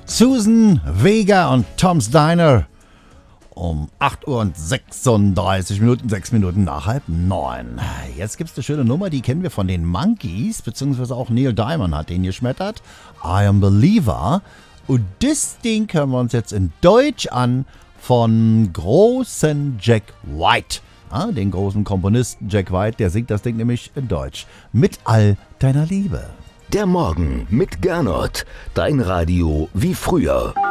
Susan Vega und Tom's Diner um 8 Uhr und 36 Minuten, 6 Minuten nach 8:30. Jetzt gibt's eine schöne Nummer, die kennen wir von den Monkees, beziehungsweise auch Neil Diamond hat den geschmettert. I Am Believer. Und das Ding hören wir uns jetzt in Deutsch an von großen Jack White. Den großen Komponisten Jack White, der singt das Ding nämlich in Deutsch. Mit all deiner Liebe. Der Morgen mit Gernot. Dein Radio wie früher.